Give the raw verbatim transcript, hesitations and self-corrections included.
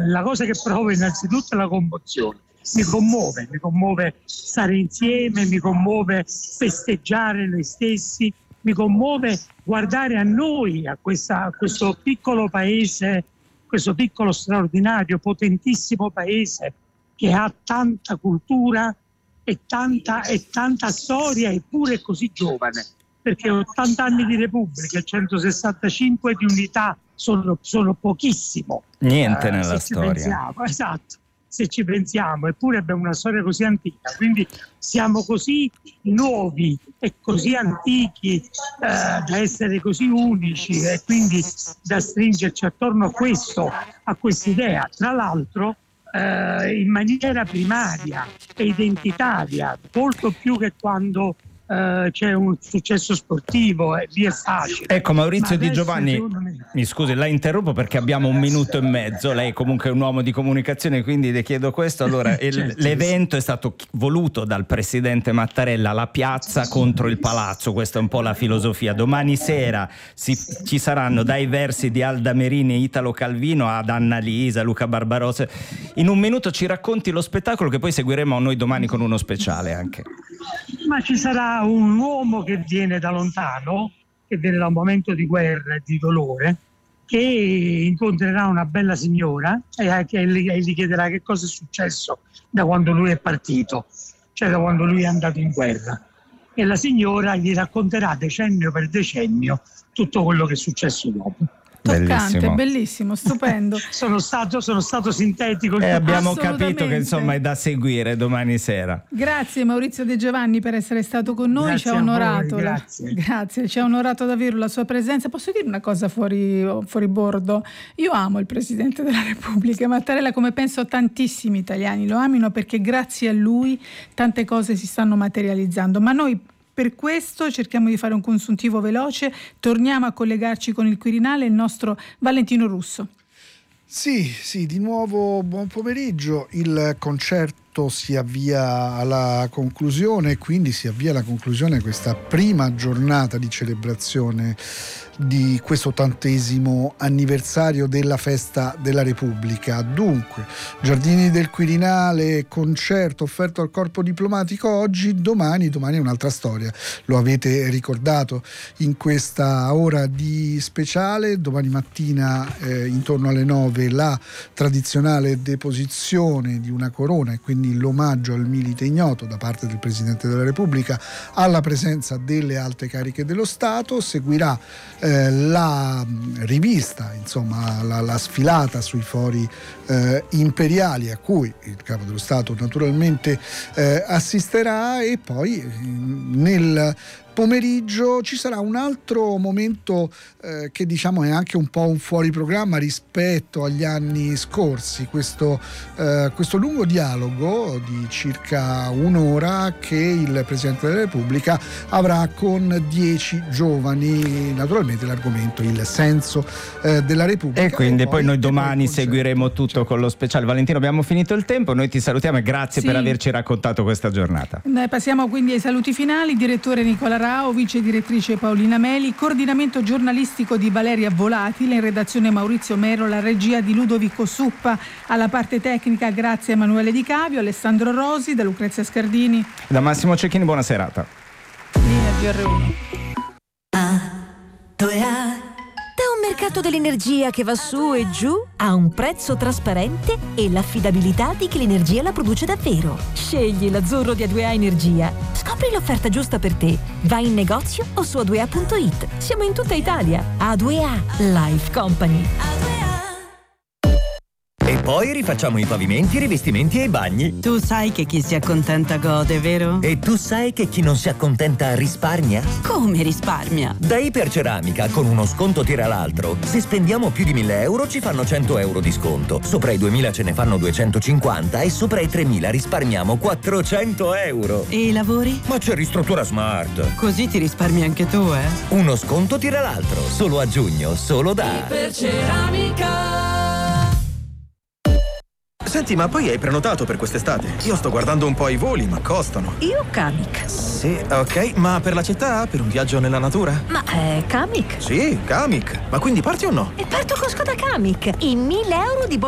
la cosa che provo innanzitutto è la commozione. Mi commuove, mi commuove stare insieme, mi commuove festeggiare noi stessi, mi commuove guardare a noi, a, questa, a questo piccolo paese, questo piccolo straordinario, potentissimo paese che ha tanta cultura e tanta, e tanta storia, eppure è così giovane, perché ottanta anni di Repubblica e centosessantacinque di unità sono, sono pochissimo. Niente eh, nella se ci storia. Pensiamo, esatto. Se ci pensiamo, eppure abbiamo una storia così antica, quindi siamo così nuovi e così antichi eh, da essere così unici e quindi da stringerci attorno a questo, a quest'idea. Tra l'altro eh, in maniera primaria e identitaria, molto più che quando Uh, c'è un successo sportivo e via facile. Ecco, Maurizio Di Giovanni, me... mi scusi, la interrompo perché abbiamo un minuto e mezzo. Lei comunque è un uomo di comunicazione, quindi le chiedo questo. Allora, il, certo, l'evento è stato voluto dal presidente Mattarella, la piazza contro il palazzo, questa è un po' la filosofia. Domani sera si, ci saranno dai versi di Alda Merini e Italo Calvino ad Annalisa, Luca Barbarossa. In un minuto ci racconti lo spettacolo che poi seguiremo noi domani con uno speciale anche. Ma ci sarà un uomo che viene da lontano, che viene da un momento di guerra e di dolore, che incontrerà una bella signora e che gli chiederà che cosa è successo da quando lui è partito, cioè da quando lui è andato in guerra. E la signora gli racconterà decennio per decennio tutto quello che è successo dopo. Toccante, bellissimo, bellissimo, stupendo. sono stato sono stato sintetico e abbiamo capito che insomma è da seguire domani sera. Grazie Maurizio De Giovanni per essere stato con noi, grazie ci ha onorato voi, la... grazie. grazie, ci ha onorato davvero la sua presenza. Posso dire una cosa fuori, fuori bordo? Io amo il Presidente della Repubblica Mattarella, come penso tantissimi italiani lo amino, perché grazie a lui tante cose si stanno materializzando, ma noi per questo cerchiamo di fare un consuntivo veloce. Torniamo a collegarci con il Quirinale, il nostro Valentino Russo. Sì, sì, di nuovo buon pomeriggio. Il concerto si avvia alla conclusione, quindi si avvia alla conclusione questa prima giornata di celebrazione di questo ottantesimo anniversario della festa della Repubblica. Dunque, Giardini del Quirinale, concerto offerto al corpo diplomatico oggi, domani, domani è un'altra storia, lo avete ricordato in questa ora di speciale. Domani mattina eh, intorno alle nove la tradizionale deposizione di una corona e quindi l'omaggio al milite ignoto da parte del Presidente della Repubblica alla presenza delle alte cariche dello Stato. Seguirà eh, la rivista, insomma la, la sfilata sui fori eh, imperiali a cui il Capo dello Stato naturalmente eh, assisterà, e poi eh, nel pomeriggio ci sarà un altro momento eh, che diciamo è anche un po' un fuori programma rispetto agli anni scorsi, questo, eh, questo lungo dialogo di circa un'ora che il Presidente della Repubblica avrà con dieci giovani, naturalmente l'argomento il senso eh, della Repubblica. E quindi e poi, poi noi domani poi seguiremo tutto certo. con lo speciale. Valentino, abbiamo finito il tempo, noi ti salutiamo e grazie sì. per averci raccontato questa giornata. Noi passiamo quindi ai saluti finali. Direttore Nicola Rao, vice direttrice Paolina Meli, coordinamento giornalistico di Valeria Volatile, in redazione Maurizio Mero, la regia di Ludovico Suppa, alla parte tecnica grazie a Emanuele Di Cavio, Alessandro Rosi, da Lucrezia Scardini, da Massimo Cecchini. Buona serata. Linea G R uno. A, due A. Da un mercato dell'energia che va su e giù a un prezzo trasparente e l'affidabilità di chi l'energia la produce davvero. Scegli l'azzurro di A due A Energia. Scopri l'offerta giusta per te. Vai in negozio o su a due a punto it. Siamo in tutta Italia. A due A Life Company. E poi rifacciamo i pavimenti, i rivestimenti e i bagni. Tu sai che chi si accontenta gode, vero? E tu sai che chi non si accontenta risparmia? Come risparmia? Da Iperceramica, con uno sconto tira l'altro. Se spendiamo più di mille euro ci fanno cento euro di sconto. Sopra i duemila ce ne fanno duecentocinquanta e sopra i tremila risparmiamo quattrocento euro. E i lavori? Ma c'è Ristruttura Smart. Così ti risparmi anche tu, eh? Uno sconto tira l'altro. Solo a giugno, solo da Iperceramica. Senti, ma poi hai prenotato per quest'estate? Io sto guardando un po' i voli, ma costano. Io Kamiq. Sì, ok, ma per la città? Per un viaggio nella natura? Ma è Kamiq? Sì, Kamiq. Ma quindi parti o no? E parto con Skoda Kamiq. I mille euro di